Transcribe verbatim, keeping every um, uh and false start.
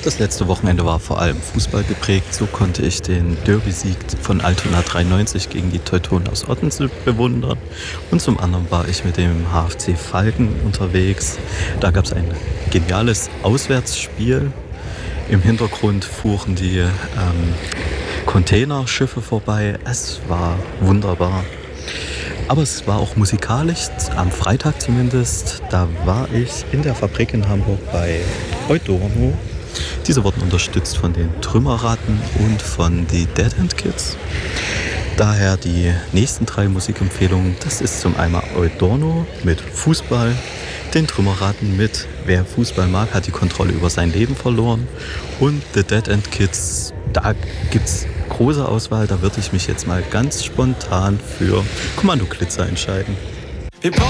Das letzte Wochenende war vor allem Fußball geprägt. So konnte ich den Derby-Sieg von Altona dreiundneunzig gegen die Teutonen aus Ottensen bewundern. Und zum anderen war ich mit dem H F C Falken unterwegs. Da gab es ein geniales Auswärtsspiel. Im Hintergrund fuhren die ähm, Containerschiffe vorbei. Es war wunderbar. Aber es war auch musikalisch, am Freitag zumindest. Da war ich in der Fabrik in Hamburg bei Eudorno. Diese wurden unterstützt von den Trümmerratten und von die Dead End Kids. Daher die nächsten drei Musikempfehlungen. Das ist zum einen Eudorno mit Fußball, den Trümmerratten mit Wer Fußball mag, hat die Kontrolle über sein Leben verloren. Und The Dead End Kids, da gibt's große Auswahl. Da würde ich mich jetzt mal ganz spontan für Kommando Glitzer entscheiden. Wir